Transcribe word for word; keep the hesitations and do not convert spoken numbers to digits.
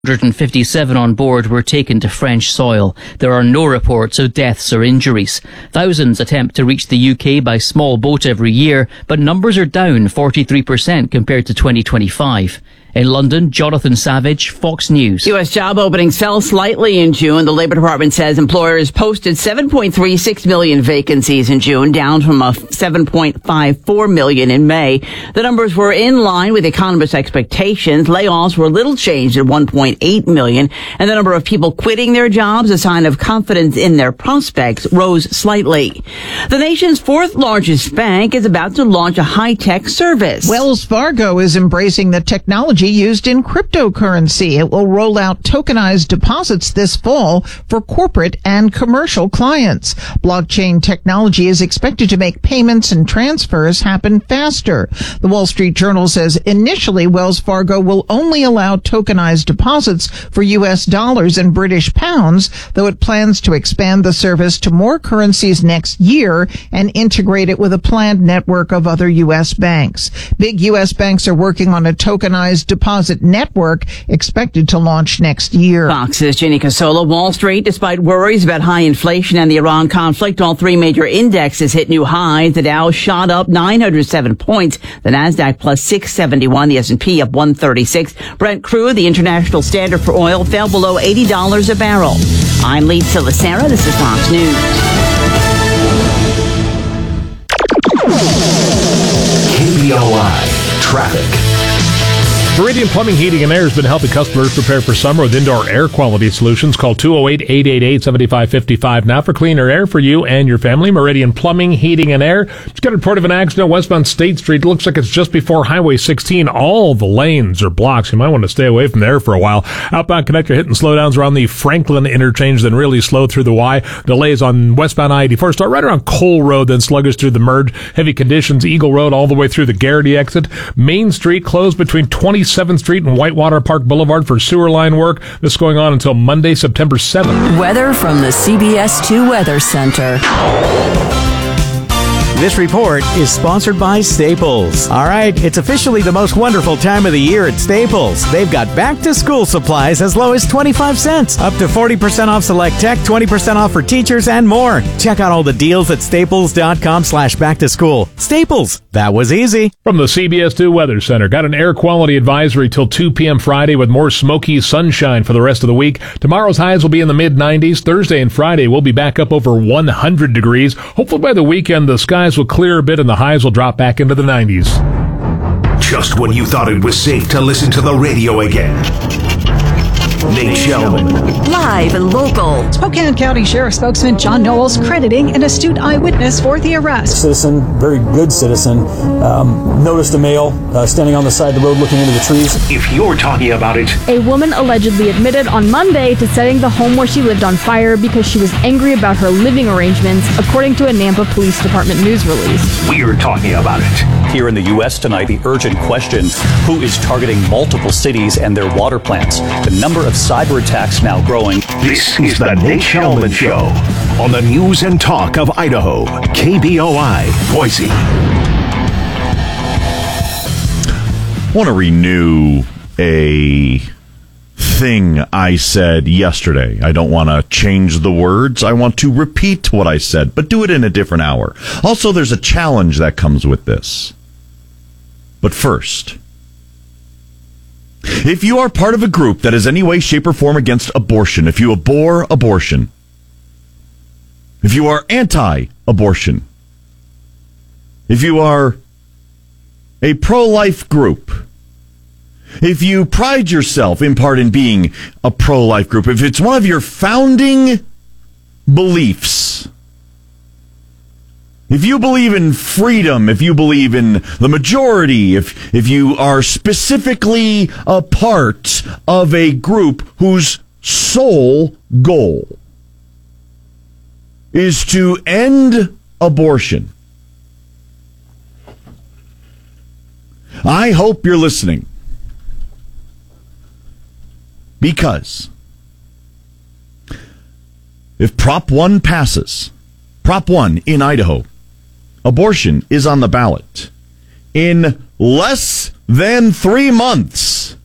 one hundred fifty-seven on board were taken to French soil. There are no reports of deaths or injuries. Thousands attempt to reach the U K by small boat every year, but numbers are down forty-three percent compared to twenty twenty-five. In London, Jonathan Savage, Fox News. U S job openings fell slightly in June. The Labor Department says employers posted seven point three six million vacancies in June, down from a seven point five four million in May. The numbers were in line with economists' expectations. Layoffs were little changed at one point eight million, and the number of people quitting their jobs, a sign of confidence in their prospects, rose slightly. The nation's fourth largest bank is about to launch a high-tech service. Wells Fargo is embracing the technology used in cryptocurrency. It will roll out tokenized deposits this fall for corporate and commercial clients. Blockchain technology is expected to make payments and transfers happen faster. The Wall Street Journal says initially Wells Fargo will only allow tokenized deposits for U S dollars and British pounds, though it plans to expand the service to more currencies next year and integrate it with a planned network of other U S banks. Big U S banks are working on a tokenized deposit network expected to launch next year. Fox's Ginny Casola. Wall Street, despite worries about high inflation and the Iran conflict, all three major indexes hit new highs. The Dow shot up nine hundred seven points. The Nasdaq plus six seventy-one. The S and P up one thirty-six. Brent crude, the international standard for oil, fell below eighty dollars a barrel. I'm Lee Silasera. This is Fox News. K B O I Traffic. Meridian Plumbing, Heating, and Air has been helping customers prepare for summer with indoor air quality solutions. Call two oh eight, eight eight eight, seven five five five now for cleaner air for you and your family. Meridian Plumbing, Heating, and Air. Just got a report of an accident westbound State Street. It looks like it's just before Highway sixteen. All the lanes are blocked. You might want to stay away from there for a while. Outbound connector hitting slowdowns around the Franklin interchange, then really slow through the Y. Delays on westbound I eighty-four. Start right around Cole Road, then sluggish through the merge. Heavy conditions, Eagle Road, all the way through the Garrity exit. Main Street closed between twenty-seventh Street and Whitewater Park Boulevard for sewer line work. This is going on until Monday, September seventh. Weather from the C B S two Weather Center. This report is sponsored by Staples. All right, it's officially the most wonderful time of the year at Staples. They've got back-to-school supplies as low as twenty-five cents, up to forty percent off select tech, twenty percent off for teachers, and more. Check out all the deals at staples.com slash back-to-school. Staples, that was easy. From the C B S two Weather Center, got an air quality advisory till two p.m. Friday with more smoky sunshine for the rest of the week. Tomorrow's highs will be in the mid nineties. Thursday and Friday will be back up over one hundred degrees. Hopefully by the weekend, the skies will clear a bit and the highs will drop back into the nineties. Just when you thought it was safe to listen to the radio again. Nate Shelman. Live and local. Spokane County Sheriff spokesman John Knowles crediting an astute eyewitness for the arrest. Citizen, very good citizen, um, noticed a male uh, standing on the side of the road looking into the trees. If you're talking about it. A woman allegedly admitted on Monday to setting the home where she lived on fire because she was angry about her living arrangements, according to a Nampa Police Department news release. We're talking about it. Here in the U S tonight, the urgent question, who is targeting multiple cities and their water plants? The number of cyber attacks now growing. This is the Nate Shelman Show on the news and talk of Idaho. K B O I, Boise. I want to renew a thing I said yesterday. I don't want to change the words. I want to repeat what I said, but do it in a different hour. Also, there's a challenge that comes with this. But first, if you are part of a group that is any way, shape, or form against abortion, if you abhor abortion, if you are anti-abortion, if you are a pro-life group, if you pride yourself in part in being a pro-life group, if it's one of your founding beliefs, if you believe in freedom, if you believe in the majority, if if you are specifically a part of a group whose sole goal is to end abortion, I hope you're listening. Because if Prop one passes, Prop one in Idaho, abortion is on the ballot in less than three months.